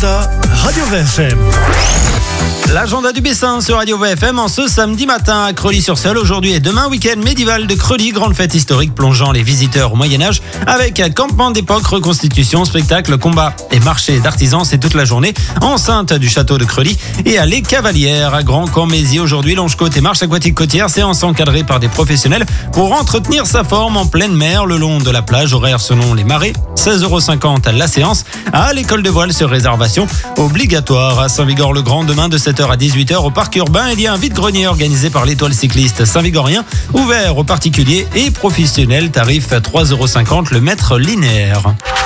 L'agenda Radio VFM. L'agenda du Bessin sur Radio VFM en ce samedi matin à Creully-sur-Seulles. Aujourd'hui et demain, week-end médiéval de Creully, grande fête historique plongeant les visiteurs au Moyen-Âge avec campement d'époque, reconstitution, spectacle, combat et marché d'artisans. C'est toute la journée enceinte du château de Creully et à Les Cavalières à Grand-Cormézy. Aujourd'hui, longe-côte et marche aquatique côtière, séance encadrée par des professionnels pour entretenir sa forme en pleine mer le long de la plage. Horaire selon les marées, 16,50 € la séance à l'école de voile sur réservation obligatoire. À Saint-Vigor-le-Grand, demain de 7h à 18h au parc urbain, il y a un vide-grenier organisé par l'Étoile cycliste Saint-Vigorien, ouvert aux particuliers et professionnels, tarif 3,50 € le mètre linéaire.